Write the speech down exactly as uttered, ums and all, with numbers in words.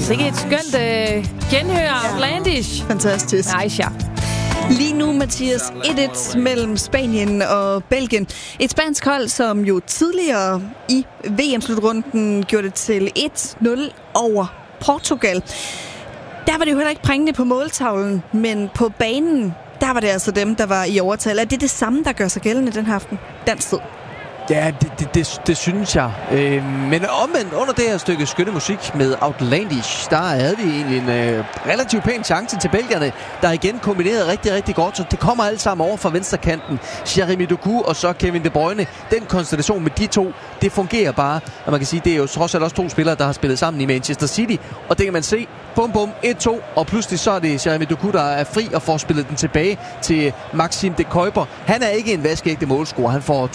Sikke et skønt øh, genhør. Outlandish. Fantastisk. Nice, ja. Lige nu, Mathias, et et mellem Spanien og Belgien. Et spansk hold, som jo tidligere i V M-slutrunden gjorde det til et nul over Portugal. Der var det jo heller ikke prængende på måltavlen, men på banen, der var det altså dem, der var i overtal. Er det det samme, der gør sig gældende den her aften? Dansk tid. Ja, det, det, det, det synes jeg. Øh, men omvendt, under det her stykke skønne musik med Outlandish, der havde vi egentlig en øh, relativt pæn chance til belgierne, der igen kombinerede rigtig, rigtig godt. Så det kommer alt sammen over fra venstrekanten. Jeremy Doku og så Kevin De Bruyne. Den konstellation med de to, det fungerer bare. Og man kan sige, det er jo trods alt også to spillere, der har spillet sammen i Manchester City. Og det kan man se. Bum, bum, et to. Og pludselig så er det Jeremy Doku, der er fri og får spillet den tilbage til Maxime de Kuiper. Han er ikke en vaskeægte målscorer. Han får